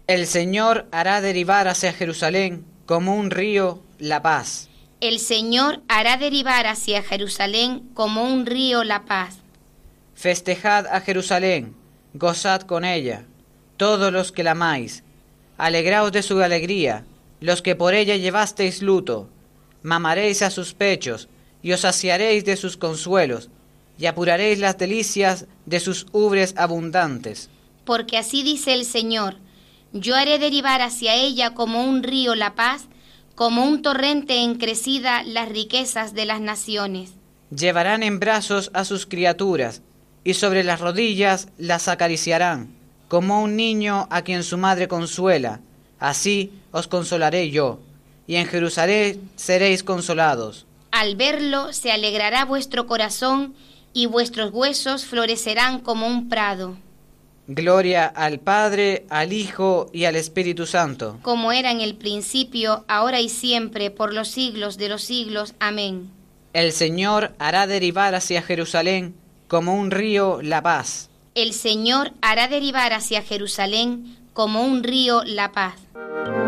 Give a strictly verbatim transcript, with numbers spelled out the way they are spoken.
El Señor hará derivar hacia Jerusalén como un río la paz. El Señor hará derivar hacia Jerusalén como un río la paz. Festejad a Jerusalén, gozad con ella, todos los que la amáis. Alegraos de su alegría, los que por ella llevasteis luto. Mamaréis a sus pechos, y os saciaréis de sus consuelos, y apuraréis las delicias de sus ubres abundantes. Porque así dice el Señor, yo haré derivar hacia ella como un río la paz, como un torrente en crecida las riquezas de las naciones. Llevarán en brazos a sus criaturas, y sobre las rodillas las acariciarán, como un niño a quien su madre consuela. Así os consolaré yo, y en Jerusalén seréis consolados. Al verlo se alegrará vuestro corazón, y vuestros huesos florecerán como un prado. Gloria al Padre, al Hijo y al Espíritu Santo. Como era en el principio, ahora y siempre, por los siglos de los siglos. Amén. El Señor hará derivar hacia Jerusalén como un río la paz. El Señor hará derivar hacia Jerusalén como un río la paz.